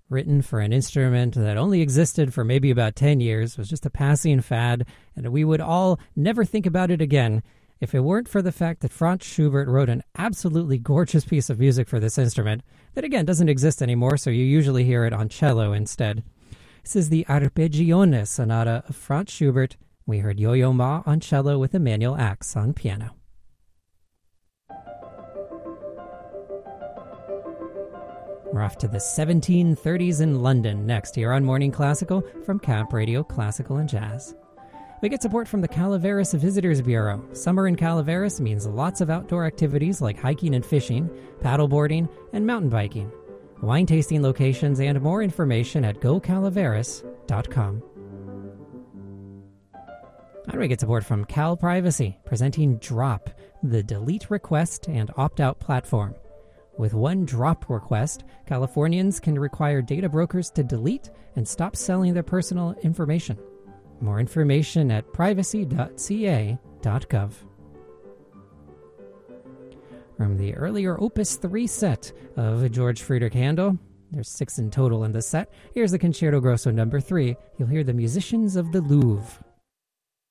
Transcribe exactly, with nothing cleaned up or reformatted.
written for an instrument that only existed for maybe about ten years, was just a passing fad, and we would all never think about it again if it weren't for the fact that Franz Schubert wrote an absolutely gorgeous piece of music for this instrument that, again, doesn't exist anymore, so you usually hear it on cello instead. This is the Arpeggione Sonata of Franz Schubert. We heard Yo-Yo Ma on cello with Emanuel Ax on piano. We're off to the seventeen thirties in London next here on Morning Classical from Camp Radio Classical and Jazz. We get support from the Calaveras Visitors Bureau. Summer in Calaveras means lots of outdoor activities like hiking and fishing, paddleboarding, and mountain biking. Wine tasting locations and more information at go calaveras dot com. And we get support from Cal Privacy, presenting Drop, the delete request and opt-out platform. With one drop request, Californians can require data brokers to delete and stop selling their personal information. More information at privacy dot c a dot gov. From the earlier Opus three set of George Friedrich Handel, there's six in total in the set, here's the Concerto Grosso number three. You'll hear the Musicians of the Louvre.